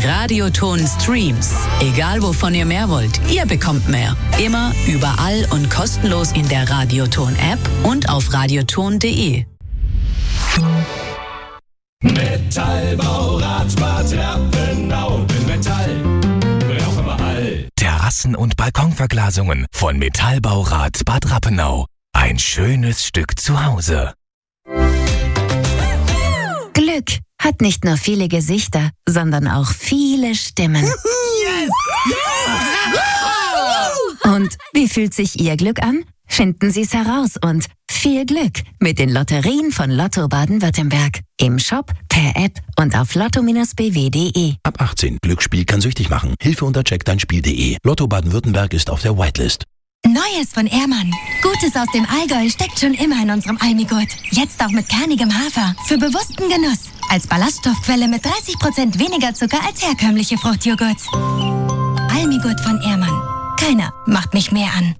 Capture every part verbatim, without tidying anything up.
Radioton Streams. Egal wovon ihr mehr wollt, ihr bekommt mehr. Immer, überall und kostenlos in der Radioton App und auf radioton punkt de. Metallbau, Radspart, Rappenau. Metall brauchen wir all. Terrassen- und Balkonverglasungen von Metallbaurat Bad Rappenau. Ein schönes Stück zu Hause. Glück hat nicht nur viele Gesichter, sondern auch viele Stimmen. Yes! Und wie fühlt sich Ihr Glück an? Finden Sie es heraus und viel Glück mit den Lotterien von Lotto Baden-Württemberg. Im Shop, per App und auf lotto b w punkt de. Ab achtzehn. Glücksspiel kann süchtig machen. Hilfe unter check dein spiel punkt de. Lotto Baden-Württemberg ist auf der Whitelist. Neues von Ehrmann. Gutes aus dem Allgäu steckt schon immer in unserem Almigurt. Jetzt auch mit kernigem Hafer. Für bewussten Genuss. Als Ballaststoffquelle mit dreißig Prozent weniger Zucker als herkömmliche Fruchtjoghurts. Almigurt von Ehrmann. Keiner macht mich mehr an.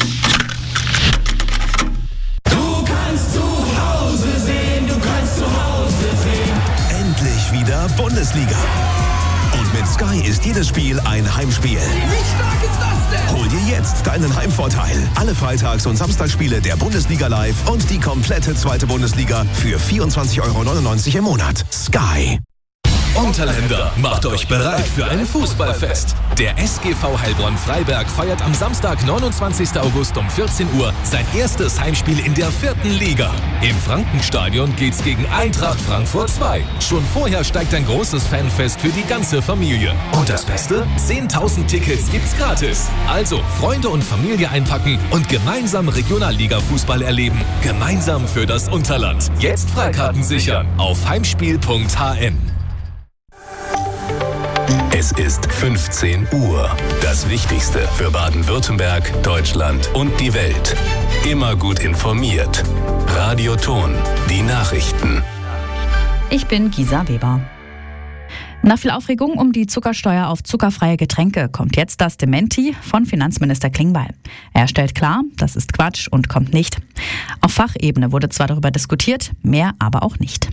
Du kannst zu Hause sehen, du kannst zu Hause sehen. Endlich wieder Bundesliga. Und mit Sky ist jedes Spiel ein Heimspiel. Wie stark ist das denn? Hol dir jetzt deinen Heimvorteil. Alle Freitags- und Samstagsspiele der Bundesliga live und die komplette zweite Bundesliga für vierundzwanzig Euro neunundneunzig im Monat. Sky. Unterländer, macht euch bereit für ein Fußballfest. Der S G V Heilbronn-Freiberg feiert am Samstag, neunundzwanzigsten August um vierzehn Uhr sein erstes Heimspiel in der vierten Liga. Im Frankenstadion geht's gegen Eintracht Frankfurt zwei. Schon vorher steigt ein großes Fanfest für die ganze Familie. Und das Beste? zehntausend Tickets gibt's gratis. Also Freunde und Familie einpacken und gemeinsam Regionalliga-Fußball erleben. Gemeinsam für das Unterland. Jetzt Freikarten sichern auf heimspiel punkt h n. Es ist fünfzehn Uhr. Das Wichtigste für Baden-Württemberg, Deutschland und die Welt. Immer gut informiert. Radioton, die Nachrichten. Ich bin Gisa Weber. Nach viel Aufregung um die Zuckersteuer auf zuckerfreie Getränke kommt jetzt das Dementi von Finanzminister Klingbeil. Er stellt klar, das ist Quatsch und kommt nicht. Auf Fachebene wurde zwar darüber diskutiert, mehr aber auch nicht.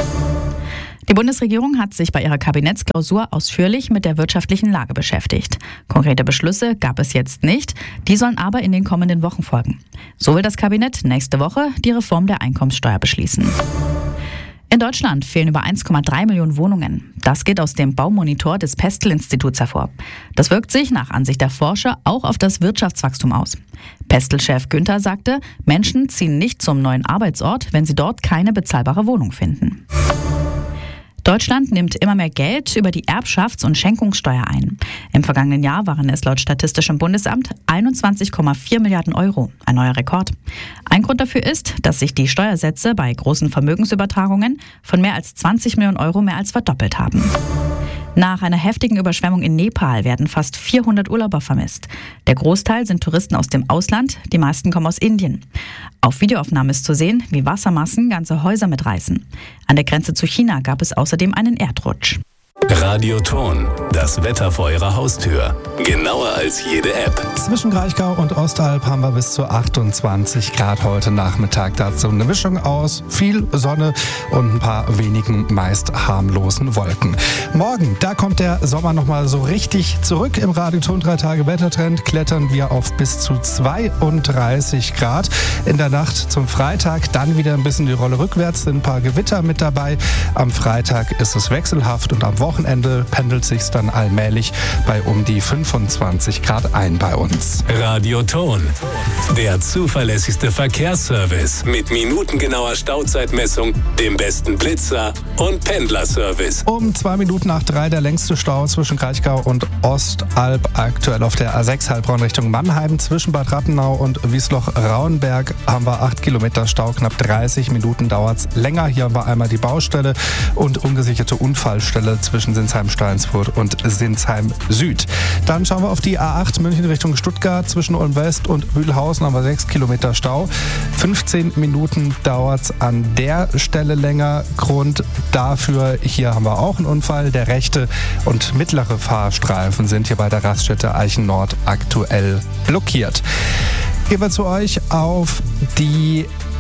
Die Bundesregierung hat sich bei ihrer Kabinettsklausur ausführlich mit der wirtschaftlichen Lage beschäftigt. Konkrete Beschlüsse gab es jetzt nicht, die sollen aber in den kommenden Wochen folgen. So will das Kabinett nächste Woche die Reform der Einkommenssteuer beschließen. In Deutschland fehlen über eins Komma drei Millionen Wohnungen. Das geht aus dem Baumonitor des Pestel-Instituts hervor. Das wirkt sich nach Ansicht der Forscher auch auf das Wirtschaftswachstum aus. Pestel-Chef Günther sagte, Menschen ziehen nicht zum neuen Arbeitsort, wenn sie dort keine bezahlbare Wohnung finden. Deutschland nimmt immer mehr Geld über die Erbschafts- und Schenkungssteuer ein. Im vergangenen Jahr waren es laut Statistischem Bundesamt einundzwanzig Komma vier Milliarden Euro, ein neuer Rekord. Ein Grund dafür ist, dass sich die Steuersätze bei großen Vermögensübertragungen von mehr als zwanzig Millionen Euro mehr als verdoppelt haben. Nach einer heftigen Überschwemmung in Nepal werden fast vierhundert Urlauber vermisst. Der Großteil sind Touristen aus dem Ausland, die meisten kommen aus Indien. Auf Videoaufnahmen ist zu sehen, wie Wassermassen ganze Häuser mitreißen. An der Grenze zu China gab es außerdem einen Erdrutsch. Radioton, das Wetter vor Ihrer Haustür. Genauer als jede App. Zwischen Kraichgau und Ostalb haben wir bis zu achtundzwanzig Grad heute Nachmittag. Dazu eine Mischung aus viel Sonne und ein paar wenigen meist harmlosen Wolken. Morgen, da kommt der Sommer nochmal so richtig zurück. Im Radioton drei Tage Wettertrend klettern wir auf bis zu zweiunddreißig Grad. In der Nacht zum Freitag dann wieder ein bisschen die Rolle rückwärts, sind ein paar Gewitter mit dabei. Am Freitag ist es wechselhaft und am Wochenende Wochenende pendelt sich's dann allmählich bei um die fünfundzwanzig Grad ein bei uns. Radioton, der zuverlässigste Verkehrsservice mit minutengenauer Stauzeitmessung, dem besten Blitzer und Pendlerservice. Um zwei Minuten nach drei der längste Stau zwischen Kraichgau und Ostalb, aktuell auf der A sechs Heilbronn Richtung Mannheim. Zwischen Bad Rappenau und Wiesloch-Rauenberg haben wir acht Kilometer Stau, knapp dreißig Minuten dauert's länger. Hier haben wir einmal die Baustelle und ungesicherte Unfallstelle zwischen Sinsheim-Steinsfurt und Sinsheim-Süd. Dann schauen wir auf die A acht München Richtung Stuttgart. Zwischen Ulm-West und Bühlhausen haben wir sechs Kilometer Stau. fünfzehn Minuten dauert es an der Stelle länger. Grund dafür, hier haben wir auch einen Unfall. Der rechte und mittlere Fahrstreifen sind hier bei der Raststätte Eichen Nord aktuell blockiert. Gehen wir zu euch auf die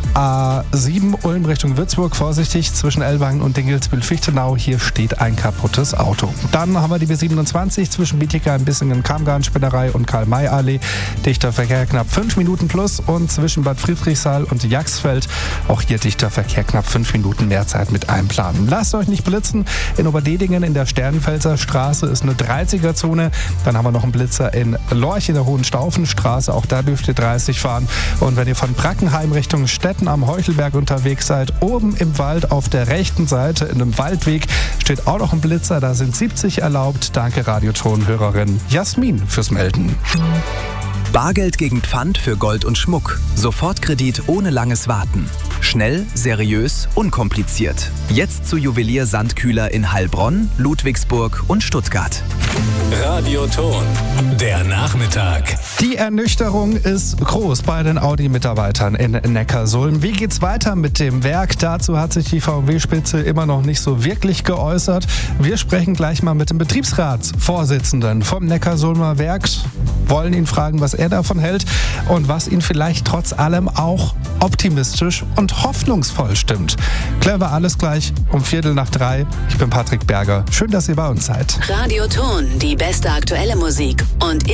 A sieben Ulm Richtung Würzburg, vorsichtig zwischen Ellwangen und Dingelsbühl-Fichtenau. Hier steht ein kaputtes Auto. Dann haben wir die B siebenundzwanzig zwischen Bietigheim, Bissingen, Kamgarn, Spinnerei und Karl-May-Allee. Dichter Verkehr knapp fünf Minuten plus und zwischen Bad Friedrichsthal und Jagsfeld. Auch hier dichter Verkehr knapp fünf Minuten mehr Zeit mit einplanen. Lasst euch nicht blitzen. In Oberdedingen in der Sternenfelser Straße ist eine dreißiger-Zone. Dann haben wir noch einen Blitzer in Lorch in der Hohenstaufenstraße. Auch da dürft ihr dreißig fahren. Und wenn ihr von Brackenheim Richtung Stetten am Heuchelberg unterwegs seid, oben im Wald auf der rechten Seite in einem Waldweg steht auch noch ein Blitzer. Da sind siebzig erlaubt. Danke Radioton-Hörerin Jasmin fürs Melden. Bargeld gegen Pfand für Gold und Schmuck. Sofortkredit ohne langes Warten. Schnell, seriös, unkompliziert. Jetzt zu Juwelier Sandkühler in Heilbronn, Ludwigsburg und Stuttgart. Radioton, der Nachmittag. Die Ernüchterung ist groß bei den Audi-Mitarbeitern in Neckarsulm. Wie geht's weiter mit dem Werk? Dazu hat sich die V W Spitze immer noch nicht so wirklich geäußert. Wir sprechen gleich mal mit dem Betriebsratsvorsitzenden vom Neckarsulmer Werk, wollen ihn fragen, was er davon hält und was ihn vielleicht trotz allem auch optimistisch und hoffnungsvoll stimmt. Klären wir alles gleich um Viertel nach drei. Ich bin Patrick Berger. Schön, dass ihr bei uns seid. Radioton, die beste aktuelle Musik und